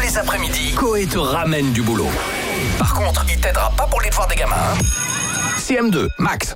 les après-midi, Coé te ramène du boulot. Par contre, il t'aidera pas pour les devoirs des gamins. CM2, Max.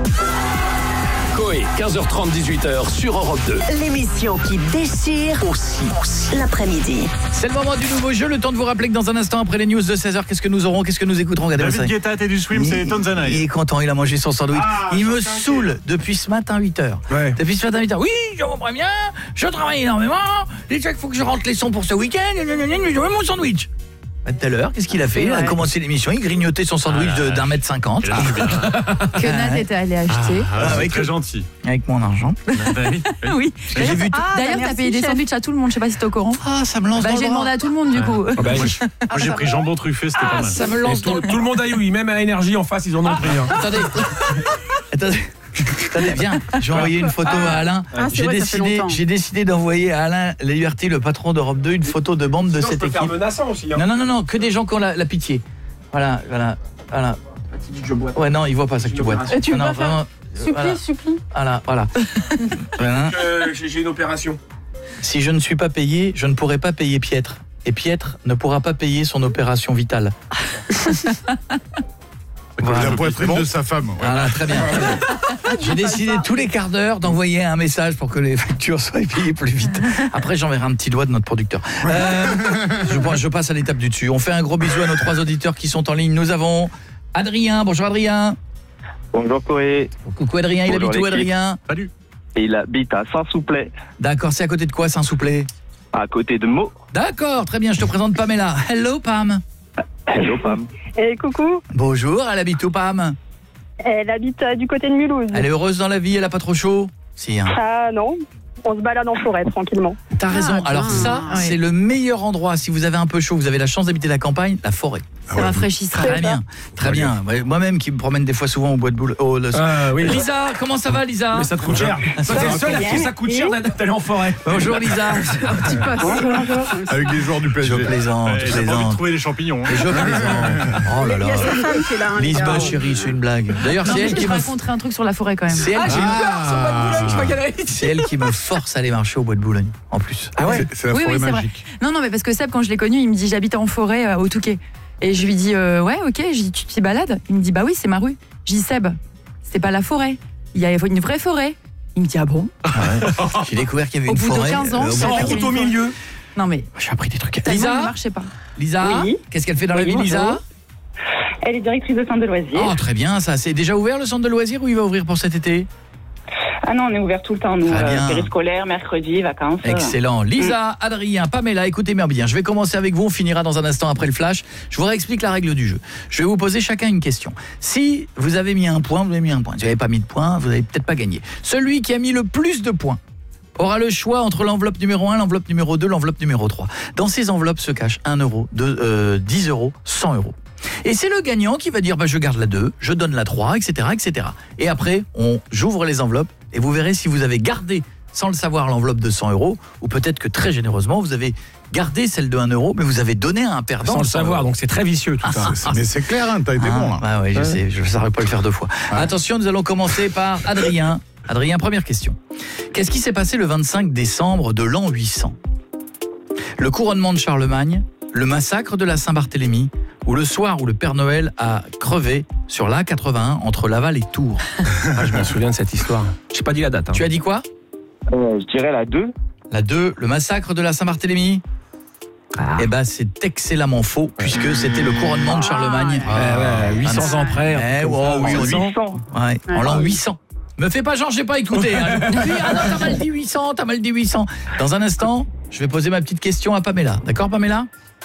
Coé, 15h30, 18h sur Europe 2. L'émission qui déchire aussi l'après-midi. C'est le moment du nouveau jeu. Le temps de vous rappeler que dans un instant, après les news de 16h, qu'est-ce que nous aurons, qu'est-ce que nous écouterons? Regardez David Guetta et du swim, c'est Tanzania. Il est content, il a mangé son sandwich. Il me saoule depuis ce matin 8h. Ouais. Depuis ce matin 8h. Oui, je comprends bien. Je travaille énormément. Et chaque fois que je rentre les sons pour ce week-end, je veux mon sandwich. Tout à l'heure, qu'est-ce qu'il a fait? Il a commencé l'émission, il grignotait son sandwich d'1m50. Que Nat était allé acheter. C'est très gentil. Avec mon argent. Oui. J'ai vu D'ailleurs, t'as payé des sandwichs à tout le monde. Je sais pas si t'es au courant. Ah, ça me lance dans le J'ai bras. demandé à tout le monde du coup. Moi, j'ai pris jambon truffé, c'était pas mal. Ça me lance dans le Tout le monde a eu, même à Énergie en face, ils en ont pris. Attendez, viens, j'ai envoyé une photo à Alain. J'ai décidé d'envoyer à Alain Liberty, le patron d'Europe 2, une photo de membre de cette équipe. menaçant aussi. Non, que des gens qui ont la pitié. Voilà. Ouais, non, ils voient pas ça que tu boites. Et tu veux pas vraiment, Supplie. Voilà. J'ai une opération. Si je ne suis pas payé, je ne pourrai pas payer Pietre. Et Pietre ne pourra pas payer son opération vitale. La poitrine de sa femme. Ouais. Voilà, très bien. J'ai décidé tous les quarts d'heure d'envoyer un message pour que les factures soient payées plus vite. Après, j'enverrai un petit doigt de notre producteur. Je passe à l'étape du dessus. On fait un gros bisou à nos 3 auditeurs qui sont en ligne. Nous avons Adrien. Bonjour Adrien. Bonjour Coé. Coucou Adrien, il habite où Adrien? Salut. Il habite à Saint-Souplet, D'accord, c'est à côté de quoi Saint-Souplet? à côté de Meaux. D'accord, très bien, je te présente Pamela. Hello Pam. Hello Pam. Et coucou, Bonjour, elle habite où Pam? elle habite du côté de Mulhouse. Elle est heureuse dans la vie, elle a pas trop chaud? Si, hein. Ah non, on se balade en forêt tranquillement. T'as raison. Alors ça, c'est le meilleur endroit. Si vous avez un peu chaud, vous avez la chance d'habiter la campagne, la forêt. C'est rafraîchissant. Très bien, très bien. Ouais, moi-même qui me promène des fois souvent au bois de boule. Oui. Lisa, comment ça va Lisa? Mais ça te coûte cher. Toi, t'es le seul à qui ça coûte cher d'aller en forêt. Bonjour Lisa. Avec les joueurs du PSG. Je plaisante, je J'ai pas envie de plaisante. trouver les champignons. Je plaisante. Oh là Il y là. a sa femme qui est là. hein, les Lise, gars. chérie, c'est une blague. D'ailleurs, Non, c'est mais elle je qui vais me raconter un truc sur la forêt quand même. c'est elle qui C'est elle qui me force à aller marcher au bois de Boulogne en plus. Ah ouais. C'est la Oui, forêt c'est vrai. magique. Non, mais parce que Seb, quand je l'ai connu, il me dit j'habite en forêt au Touquet. Et je lui dis ouais, ok. Je dis tu t'y balades? Il me dit bah oui, c'est ma rue. Je dis Seb, c'est pas la forêt. Il y a une vraie forêt. Il me dit ah bon? J'ai découvert qu'il y avait Au une bout de forêt. 15 ans, au c'est bout de vrai 15 qu'il y ans. a une au milieu. Non mais J'ai appris des trucs. tellement ne Lisa, marchait pas. Oui. qu'est-ce qu'elle fait dans la vie, Oui, Lisa? bonjour. Elle est directrice de centre de loisirs. Oh, très bien, ça. C'est déjà ouvert le centre de loisirs ou il va ouvrir pour cet été? Ah non, on est ouvert tout le temps, nous. Très bien. Périscolaire, mercredi, vacances. Excellent. Lisa, Adrien, Pamela, écoutez-moi bien. Je vais commencer avec vous, on finira dans un instant après le flash. Je vous réexplique la règle du jeu. Je vais vous poser chacun une question. Si vous avez mis un point, vous avez mis un point. Si vous n'avez pas mis de point, vous n'avez peut-être pas gagné. Celui qui a mis le plus de points aura le choix entre l'enveloppe numéro 1, l'enveloppe numéro 2, l'enveloppe numéro 3. Dans ces enveloppes se cachent 1 euro, 10 euros, 100 euros. Et c'est le gagnant qui va dire je garde la 2, je donne la 3, etc. etc. Et après, j'ouvre les enveloppes et vous verrez si vous avez gardé, sans le savoir, l'enveloppe de 100 euros, ou peut-être que très généreusement, vous avez gardé celle de 1 euro, mais vous avez donné à un perdant. Sans le savoir, donc c'est très vicieux tout ça. Mais c'est clair, hein, t'as été bon là. Ah oui, je sais, je ne saurais pas le faire 2 fois. Attention, nous allons commencer par Adrien. Adrien, première question. Qu'est-ce qui s'est passé le 25 décembre de l'an 800? Le couronnement de Charlemagne, le massacre de la Saint-Barthélemy, ou le soir où le Père Noël a crevé sur l'A81 entre Laval et Tours? Je me souviens de cette histoire. J'ai pas dit la date. Tu as dit quoi? Je dirais la 2. La 2, le massacre de la Saint-Barthélemy? Eh ben, c'est excellemment faux, puisque c'était le couronnement de Charlemagne. 800 ans près. Oui, on dit 800. en l'an 800. Me fais pas genre, j'ai pas écouté. Hein. Oui, ah non, t'as mal dit 800, t'as mal dit 800. Dans un instant, je vais poser ma petite question à Pamela. D'accord, Pamela?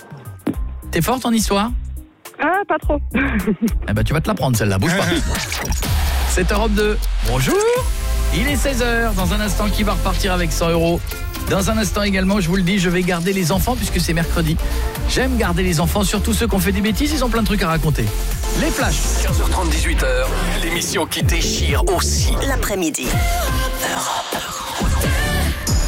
T'es forte en histoire? Ah, pas trop. Eh ben, tu vas te la prendre celle-là, bouge pas. C'est Europe 2. Bonjour. Il est 16h. Dans un instant, qui va repartir avec 100 euros? Dans un instant également, je vous le dis, je vais garder les enfants puisque c'est mercredi. J'aime garder les enfants, surtout ceux qui ont fait des bêtises, ils ont plein de trucs à raconter. Les flashs. 15h30, 18h, l'émission qui déchire aussi L'après-midi.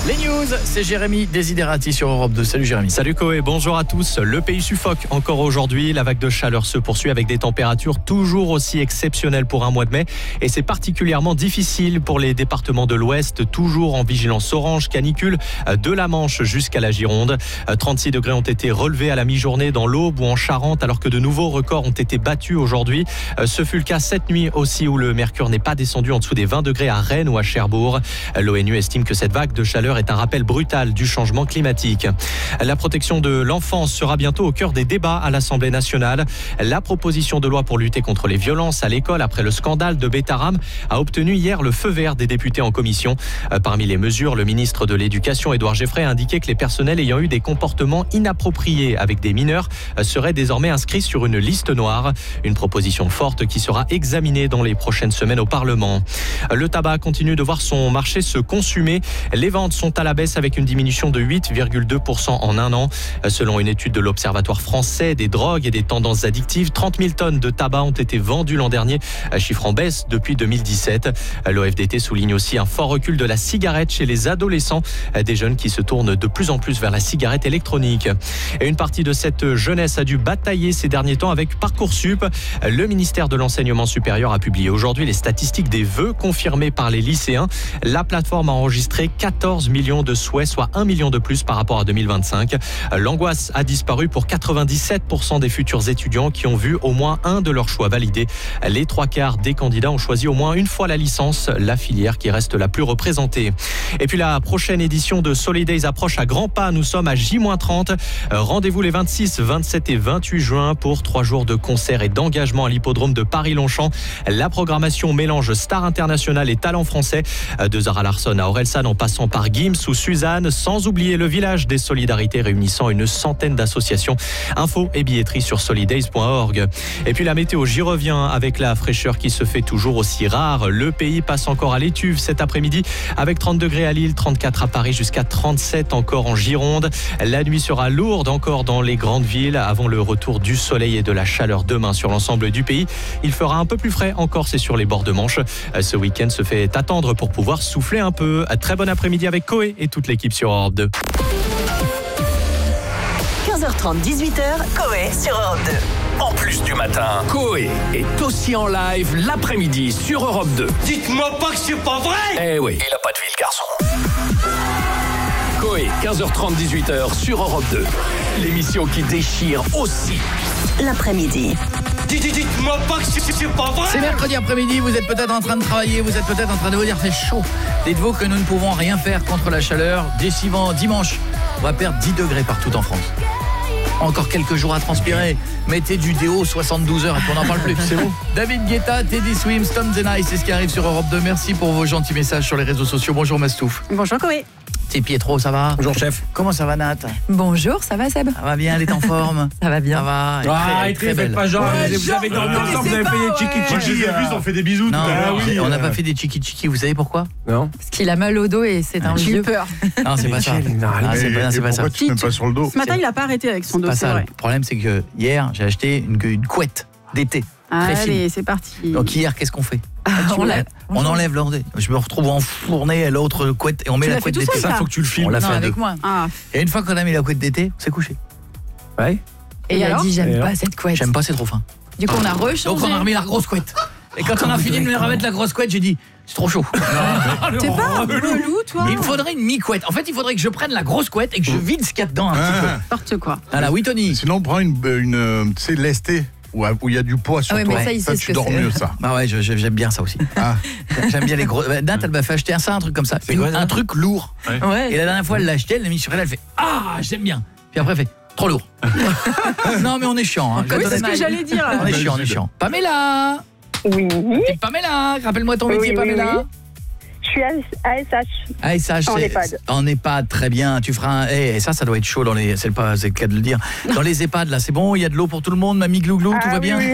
Les news, c'est Jérémy Desiderati sur Europe 2. Salut Jérémy. Salut Koé, bonjour à tous. Le pays suffoque encore aujourd'hui. La vague de chaleur se poursuit avec des températures toujours aussi exceptionnelles pour un mois de mai. Et c'est particulièrement difficile pour les départements de l'Ouest, toujours en vigilance orange, canicule, de la Manche jusqu'à la Gironde. 36 degrés ont été relevés à la mi-journée dans l'Aube ou en Charente, alors que de nouveaux records ont été battus aujourd'hui. Ce fut le cas cette nuit aussi, où le mercure n'est pas descendu en dessous des 20 degrés à Rennes ou à Cherbourg. L'ONU estime que cette vague de chaleur est un rappel brutal du changement climatique. La protection de l'enfance sera bientôt au cœur des débats à l'Assemblée nationale. La proposition de loi pour lutter contre les violences à l'école après le scandale de Betaram a obtenu hier le feu vert des députés en commission. Parmi les mesures, le ministre de l'Éducation, Édouard Geoffrey, a indiqué que les personnels ayant eu des comportements inappropriés avec des mineurs seraient désormais inscrits sur une liste noire. Une proposition forte qui sera examinée dans les prochaines semaines au Parlement. Le tabac continue de voir son marché se consumer. Les ventes sont à la baisse avec une diminution de 8,2% en un an. Selon une étude de l'Observatoire français des drogues et des tendances addictives, 30 000 tonnes de tabac ont été vendues l'an dernier, chiffre en baisse depuis 2017. L'OFDT souligne aussi un fort recul de la cigarette chez les adolescents, des jeunes qui se tournent de plus en plus vers la cigarette électronique. Et une partie de cette jeunesse a dû batailler ces derniers temps avec Parcoursup. Le ministère de l'Enseignement supérieur a publié aujourd'hui les statistiques des vœux confirmés par les lycéens. La plateforme a enregistré 14 millions de souhaits, soit 1 million de plus par rapport à 2025. L'angoisse a disparu pour 97% des futurs étudiants qui ont vu au moins un de leurs choix validé. Les 3/4 des candidats ont choisi au moins une fois la licence, la filière qui reste la plus représentée. Et puis la prochaine édition de Solidays approche à grands pas. Nous sommes à J-30. Rendez-vous les 26, 27 et 28 juin pour 3 jours de concerts et d'engagement à l'hippodrome de Paris-Longchamp. La programmation mélange stars internationales et talents français, de Zara Larsson à Orelsan en passant par Gims ou Suzanne, sans oublier le village des solidarités réunissant une centaine d'associations. Infos et billetterie sur solidays.org. Et puis la météo, j'y reviens avec la fraîcheur qui se fait toujours aussi rare. Le pays passe encore à l'étuve cet après-midi avec 30 degrés à Lille, 34 à Paris, jusqu'à 37 encore en Gironde. La nuit sera lourde encore dans les grandes villes avant le retour du soleil et de la chaleur demain sur l'ensemble du pays. Il fera un peu plus frais en Corse et sur les bords de Manche. Ce week-end se fait attendre pour pouvoir souffler un peu. Très bon après-midi avec Koé et toute l'équipe sur Europe 2. 15h30, 18h, Koé sur Europe 2. En plus du matin, Koé est aussi en live l'après-midi sur Europe 2. Dites-moi pas que c'est pas vrai. Eh oui, il a pas de vie le garçon. Koé, 15h30, 18h sur Europe 2. L'émission qui déchire aussi L'après-midi. Dites-moi pas que c'est pas vrai. C'est mercredi après-midi, vous êtes peut-être en train de travailler, vous êtes peut-être en train de vous dire c'est chaud. Dites-vous que nous ne pouvons rien faire contre la chaleur. Décivant dimanche, on va perdre 10 degrés partout en France. Encore quelques jours à transpirer. Mettez du déo 72 heures et qu'on n'en parle plus. C'est bon. David Guetta, Teddy Swims, Tom Zenai, c'est ce qui arrive sur Europe 2. Merci pour vos gentils messages sur les réseaux sociaux. Bonjour Mastouf. Bonjour Koé. C'est Pietro, ça va? Bonjour chef. Comment ça va Nat? Bonjour, ça va Seb? Ça va bien, elle est en forme. Ça va bien. Ça va. Très belle. Pas genre, vous avez dormi ensemble, vous avez fait des chiki-chiki. Ils ont fait des bisous Non, tout à l'heure. on n'a pas fait des chiki-chiki. Vous savez pourquoi? Non. Parce qu'il a mal au dos et c'est un vieux. peur. Non, c'est pas ça. Ah, c'est pas ça. Pourquoi tu te mets pas sur le dos? Ce matin, il n'a pas arrêté avec son dos, Pas c'est ça. vrai. Le problème, c'est que hier, j'ai acheté une couette d'été. Très fine. Allez, c'est parti. Donc hier, qu'est-ce qu'on fait? On enlève l'ordi. Je me retrouve enfourné à l'autre couette et on met Tu la l'as couette fait tout d'été. seul, ça Faut que tu le filmes. On l'a Non, fait à deux. avec moi. Ah. Et une fois qu'on a mis la couette d'été, on s'est couché. Ouais. Et il a alors dit j'aime Et pas alors cette couette. J'aime pas, c'est trop fin. Du coup, on a rechangé. Donc on a remis la grosse couette. Et quand on a fini de me remettre la grosse couette, j'ai dit c'est trop chaud. T'es pas un relou, toi? Il me faudrait une mi-couette. En fait, il faudrait que je prenne la grosse couette et que je vide ce qu'il y a dedans un petit peu. N'importe quoi. Voilà, oui Tony. Sinon, on prend une tu sais, lestée, où il y a du poids sur Ah ouais, toi. mais ça, il sait ce tu que dors c'est. mieux, ça. Ah ouais, j'aime bien ça aussi. Ah. J'aime bien les gros. Nat, elle m'a fait acheter un truc comme ça. Un truc lourd. Ouais. Et la dernière fois, elle l'a acheté, elle l'a mis sur elle, elle fait ah, j'aime bien. Puis après, elle fait trop lourd. Non, mais on est chiant. Hein. Oui, c'est ce que j'allais dire. On est chiant, on est chiant. Pamela. Oui. Et Pamela, rappelle-moi ton métier, Oui, Pamela. oui. Je suis ASH. ASH, En EHPAD. En EHPAD, très bien. Tu feras un. Et ça doit être chaud dans les. C'est le cas de le dire. Dans les EHPAD, là, c'est bon. Il y a de l'eau pour tout le monde. Mamie Glouglou, tout va bien.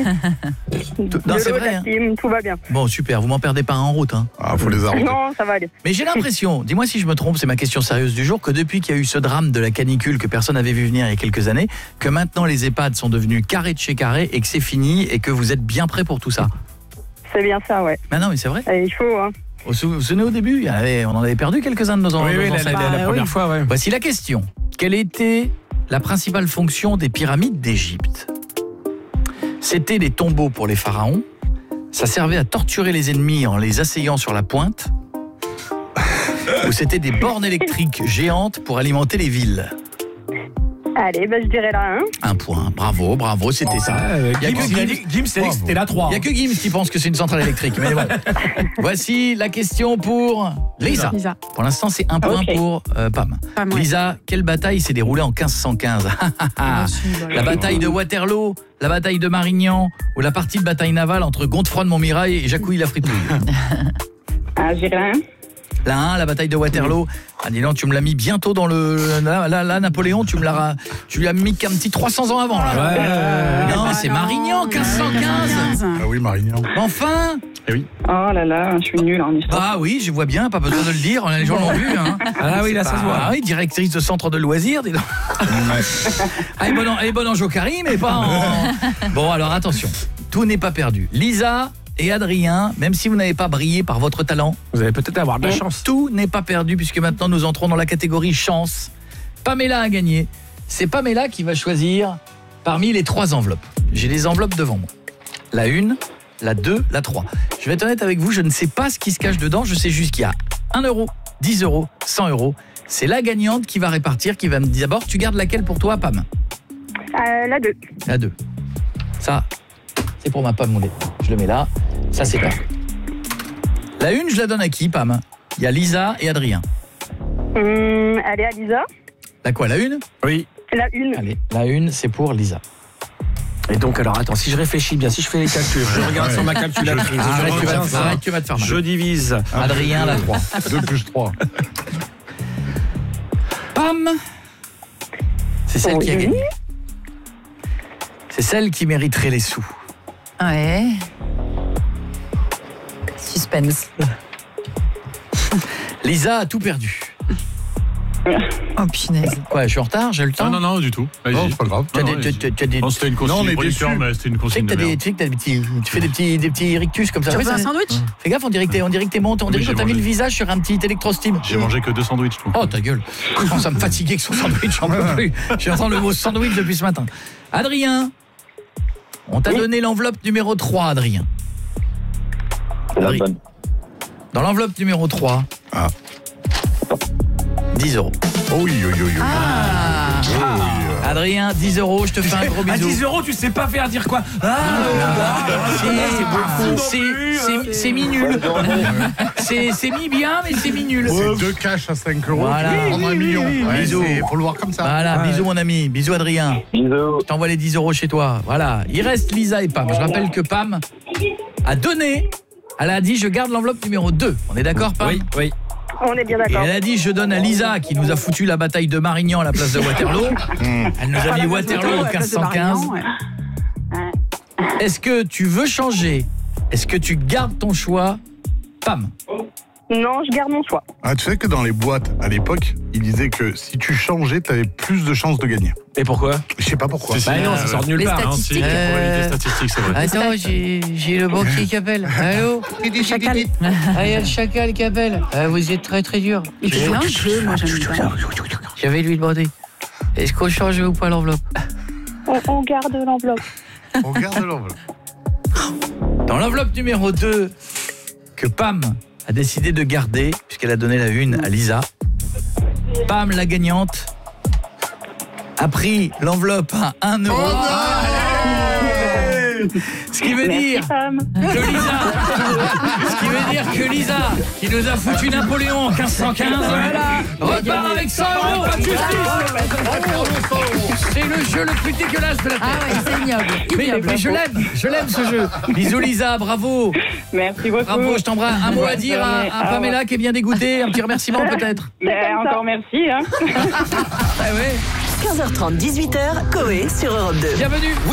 Non, c'est vrai. Hein. Tout va bien. Bon, super. Vous m'en perdez pas un en route. Hein. Ah, faut les arrêter. Non, ça va aller. Mais j'ai l'impression, dis-moi si je me trompe, c'est ma question sérieuse du jour, que depuis qu'il y a eu ce drame de la canicule que personne n'avait vu venir il y a quelques années, que maintenant les EHPAD sont devenus carré de chez carré et que c'est fini et que vous êtes bien prêts pour tout ça. C'est bien ça, ouais. Mais non, mais c'est vrai. Il faut, hein. Vous vous souvenez au début, on en avait perdu quelques-uns de nos enfants. Oui, la première fois, ouais. Voici la question. Quelle était la principale fonction des pyramides d'Égypte? C'était des tombeaux pour les pharaons. Ça servait à torturer les ennemis en les asseyant sur la pointe. Ou c'était des bornes électriques géantes pour alimenter les villes? Allez, je dirais la 1. Un point. Bravo, c'était ça. Il y a que Gims, c'était la 3. Il n'y a que Gims qui pense que c'est une centrale électrique. Mais bon. Voici la question pour Lisa. Pour l'instant, c'est un point pour Pam. Ouais. Lisa, quelle bataille s'est déroulée en 1515? La bataille de Waterloo, la bataille de Marignan ou la partie de bataille navale entre Godefroy de Montmirail et Jacouille la Fripouille? Je dirais la 1. La 1, la bataille de Waterloo. Ah, dis donc, tu me l'as mis bientôt dans le... Là, Napoléon, tu lui as mis un petit 300 ans avant. Là. Non, c'est Marignan, 1515. Ah oui, Marignan. Enfin. oui. Oh là là, je suis nulle en histoire. Ah oui, je vois bien, pas besoin de le dire, les gens l'ont vu. Hein. Ah oui, là, ça se voit. Ah oui, directrice de centre de loisirs, dis donc. Elle est bonne en jokari, mais pas en... Bon, alors attention, tout n'est pas perdu. Lisa et Adrien, même si vous n'avez pas brillé par votre talent, vous allez peut-être avoir de la chance. Tout n'est pas perdu puisque maintenant nous entrons dans la catégorie chance. Pamela a gagné. C'est Pamela qui va choisir parmi les 3 enveloppes. J'ai les enveloppes devant moi. La 1, la 2, la 3. Je vais être honnête avec vous, je ne sais pas ce qui se cache dedans. Je sais juste qu'il y a 1 euro, 10 euros, 100 euros. C'est la gagnante qui va répartir, qui va me dire d'abord, tu gardes laquelle pour toi, Pam? La 2. La 2. Ça, c'est pour ma Pam Moulet. Je le mets là. Ça, c'est pas. La 1, je la donne à qui, Pam? Il y a Lisa et Adrien. Allez, à Lisa. La quoi, la 1? Oui. La 1. Allez, la 1, c'est pour Lisa. Et donc, alors, attends, si je réfléchis bien, si je fais les calculs, je regarde sur ma calculatrice. Arrête, tu vas te faire mal. Je divise. Adrien, la 3. 2 plus 3. Pam! C'est celle qui a gagné. C'est celle qui mériterait les sous. Ouais. Suspense. Lisa a tout perdu. Oh punaise. Quoi, je suis en retard? J'ai le temps? Non, du tout. Non, c'est pas grave. Tu as des... Non, c'était une consigne de producteur, mais c'était une consigne de merde. Tu fais des petits rictus comme ça. Tu veux un sandwich? Fais gaffe, on dirait que t'es monté. On dirait que t'as mis le visage sur un petit électrostime. J'ai mangé que 2 sandwichs. Oh, ta gueule. Je pense à me fatiguer que son sandwich, j'en peux plus. J'entends le mot sandwich depuis ce matin. Adrien, on t'a donné l'enveloppe numéro 3, Adrien. Dans l'enveloppe numéro 3, 10 euros. Oui. Adrien, 10 euros, je te fais un gros bisou. À 10 euros, tu sais pas faire dire quoi? C'est mi-nul. C'est mi-bien, mais c'est mi-nul. C'est 2 cash à 5 euros. Voilà. Tu peux prendre 1 million. Ouais, Bisous. faut le voir comme ça. Voilà, bisous mon ami, bisous Adrien. Bisous. Je t'envoie les 10 euros chez toi. Voilà, il reste Lisa et Pam. Je rappelle que Pam a donné, elle a dit je garde l'enveloppe numéro 2. On est d'accord, Pam? Oui. On est bien Et d'accord. elle a dit je donne à Lisa qui nous a foutu la bataille de Marignan à la place de Waterloo. Elle nous a mis Waterloo en 1515. Est-ce que tu veux changer? Est-ce que tu gardes ton choix? Pam. Non, je garde mon choix. Ah, tu sais que dans les boîtes, à l'époque, ils disaient que si tu changeais, t'avais plus de chances de gagner. Et pourquoi? Je sais pas pourquoi. Bah non, ça sort de nulle Les part. statistiques. La probabilité statistique, c'est vrai. Attends, j'ai le banquier qui appelle. Allô? Chacal. Ah, il y a le chacal qui appelle. Vous êtes très très dur. Il fait un jeu, moi j'aime bien. J'avais lui demandé. Est-ce qu'on change ou pas l'enveloppe? On garde l'enveloppe. On garde l'enveloppe. Dans l'enveloppe numéro 2 que Pam a décidé de garder, puisqu'elle a donné la 1 à Lisa, Pam, la gagnante, a pris l'enveloppe à 1 euro. Ce qui veut dire que Lisa, qui nous a foutu Napoléon en 1515, repart avec 100 euros. C'est le jeu le plus dégueulasse de la Terre. Ah ouais, c'est ignoble. Mais je l'aime ce jeu. Bisous Lisa, bravo. Merci beaucoup. Bravo, je t'embrasse. Un mot à dire à Pamela qui est bien dégoûtée, un petit remerciement peut-être. Encore merci. Hein. Ah ouais. 15h30, 18h, Coé sur Europe 2. Bienvenue.